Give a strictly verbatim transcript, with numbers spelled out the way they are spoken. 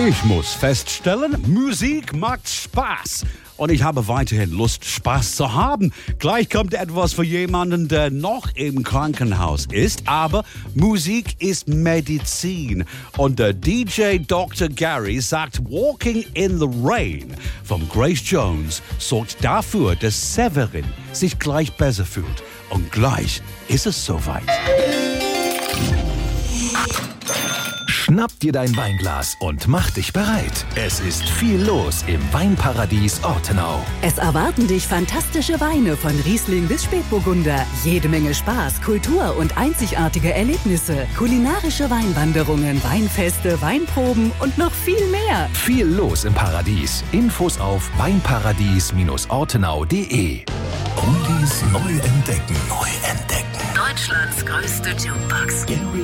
Ich muss feststellen, Musik macht Spaß. Und ich habe weiterhin Lust, Spaß zu haben. Gleich kommt etwas für jemanden, der noch im Krankenhaus ist. Aber Musik ist Medizin. Und der D J Doktor Gary sagt, Walking in the Rain von Grace Jones sorgt dafür, dass Severin sich gleich besser fühlt. Und gleich ist es soweit. Schnapp dir dein Weinglas und mach dich bereit. Es ist viel los im Weinparadies Ortenau. Es erwarten dich fantastische Weine von Riesling bis Spätburgunder. Jede Menge Spaß, Kultur und einzigartige Erlebnisse. Kulinarische Weinwanderungen, Weinfeste, Weinproben und noch viel mehr. Viel los im Paradies. Infos auf weinparadies ortenau punkt de. Oldies neu entdecken. Neu entdecken. Deutschlands größte Jukebox.